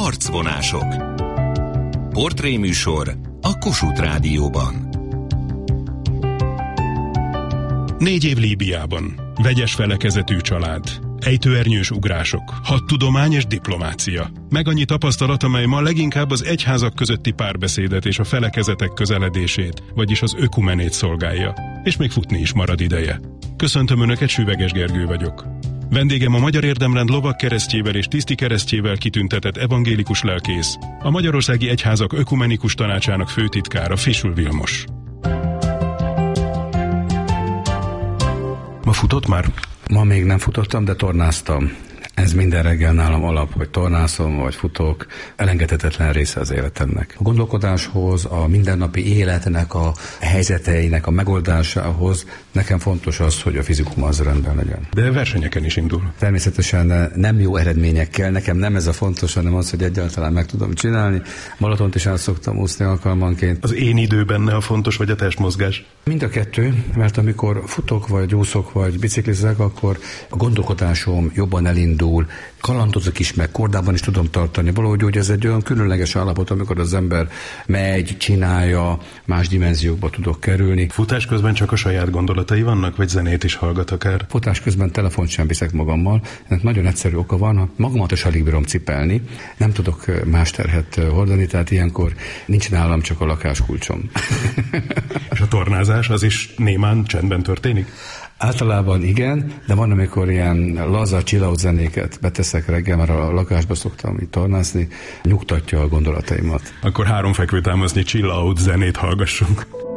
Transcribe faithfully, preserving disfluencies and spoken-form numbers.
Arcvonások. Portréműsor a Kossuth Rádióban. Négy év Líbiában. Vegyes felekezetű család. Ejtőernyős ugrások. Hadtudomány és diplomácia. Meg annyi tapasztalat, amely ma leginkább az egyházak közötti párbeszédet és a felekezetek közeledését, vagyis az ökumenét szolgálja. És még futni is marad ideje. Köszöntöm Önöket, Süveges Gergő vagyok. Vendégem a Magyar Érdemrend lovagkeresztjével és tisztikeresztjével kitüntetett evangélikus lelkész, a Magyarországi Egyházak Ökumenikus Tanácsának főtitkára, Fisul Vilmos. Ma futott már? Ma még nem futottam, de tornáztam. Ez minden reggel nálam alap, hogy tornászom vagy futok, elengedhetetlen része az életemnek. A gondolkodáshoz, a mindennapi életnek a helyzeteinek a megoldásához nekem fontos az, hogy a fizikum az rendben legyen. De versenyeken is indul. Természetesen nem jó eredményekkel, nekem nem ez a fontos, hanem az, hogy egyáltalán meg tudom csinálni. Balatont is el szoktam úszni alkalmanként. Az én idő benne a fontos, vagy a testmozgás? Mind a kettő, mert amikor futok, vagy úszok, vagy biciklizek, akkor a gondolkodásom jobban elindul, kalandozok is, meg kordában is tudom tartani. Valahogy hogy ez egy olyan különleges állapot, amikor az ember megy, csinálja, más dimenziókba tudok kerülni. Futás közben csak a saját gondolatai vannak, vagy zenét is hallgat akár? Futás közben telefont sem viszek magammal. Ennek nagyon egyszerű oka van, magamat is alig bírom cipelni, nem tudok más terhet hordani, tehát ilyenkor nincs nálam csak a lakáskulcsom. És a tornázás az is némán csendben történik? Általában igen, de van, amikor ilyen laza chillout zenéket beteszek reggel, mert a lakásba szoktam itt tornázni, nyugtatja a gondolataimat. Akkor három fekvőtámasznyi chillout zenét hallgassunk.